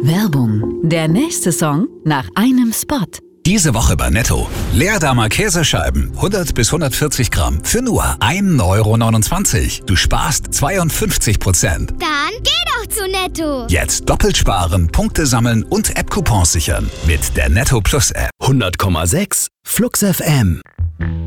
Werbung. Der nächste Song nach einem Spot. Diese Woche bei Netto. Leerdammer Käsescheiben, 100 bis 140 Gramm, für nur 1,29 €. Du sparst 52%. Dann geh doch zu Netto. Jetzt doppelt sparen, Punkte sammeln und App-Coupons sichern. Mit der Netto Plus App. 100,6 Flux FM.